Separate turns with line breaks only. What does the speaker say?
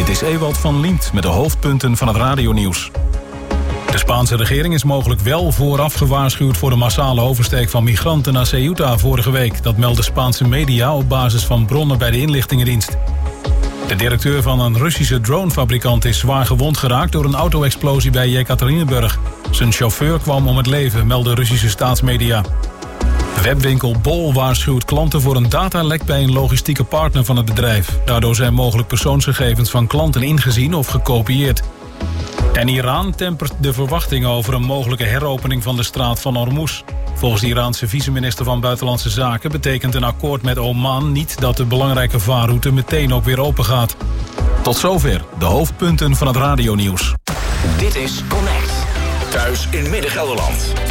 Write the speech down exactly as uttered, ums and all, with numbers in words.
is Ewald van Liemt met de hoofdpunten van het radionieuws. De Spaanse regering is mogelijk wel vooraf gewaarschuwd voor de massale oversteek van migranten naar Ceuta vorige week. Dat melden Spaanse media op basis van bronnen bij de inlichtingendienst. De directeur van een Russische dronefabrikant is zwaar gewond geraakt door een auto-explosie bij Jekaterinburg. Zijn chauffeur kwam om het leven, melden Russische staatsmedia. Webwinkel Bol waarschuwt klanten voor een datalek bij een logistieke partner van het bedrijf. Daardoor zijn mogelijk persoonsgegevens van klanten ingezien of gekopieerd. En Iran tempert de verwachtingen over een mogelijke heropening van de straat van Hormuz. Volgens de Iraanse vice-minister van Buitenlandse Zaken betekent een akkoord met Oman niet dat de belangrijke vaarroute meteen ook weer open gaat. Tot zover de hoofdpunten van het radionieuws.
Dit is Connect. Thuis in Midden-Gelderland.